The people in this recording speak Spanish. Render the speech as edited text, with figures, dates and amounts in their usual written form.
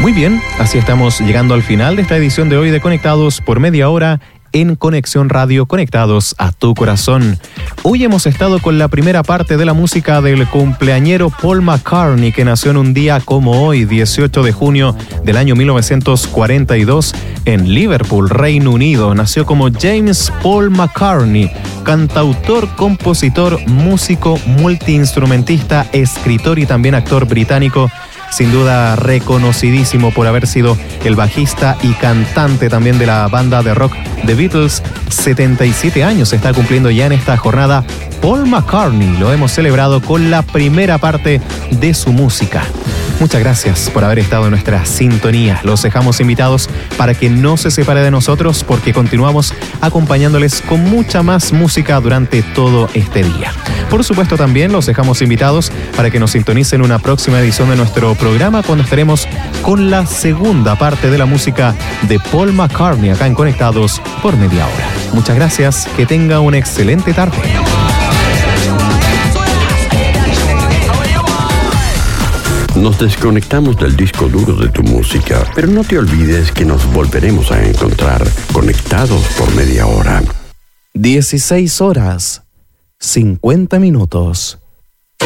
Muy bien, así estamos llegando al final de esta edición de hoy de Conectados por Media Hora en Conexión Radio, conectados a tu corazón. Hoy hemos estado con la primera parte de la música del cumpleañero Paul McCartney, que nació en un día como hoy, 18 de junio del año 1942, en Liverpool, Reino Unido. Nació como James Paul McCartney, cantautor, compositor, músico, multiinstrumentista, escritor y también actor británico. Sin duda reconocidísimo por haber sido el bajista y cantante también de la banda de rock The Beatles. 77 años está cumpliendo ya en esta jornada Paul McCartney. Lo hemos celebrado con la primera parte de su música. Muchas gracias por haber estado en nuestra sintonía. Los dejamos invitados para que no se separe de nosotros, porque continuamos acompañándoles con mucha más música durante todo este día. Por supuesto, también los dejamos invitados para que nos sintonicen una próxima edición de nuestro programa, cuando estaremos con la segunda parte de la música de Paul McCartney acá en Conectados por Media Hora. Muchas gracias, que tenga una excelente tarde. Nos desconectamos del disco duro de tu música, pero no te olvides que nos volveremos a encontrar conectados por Media Hora. 16 horas, 50 minutos.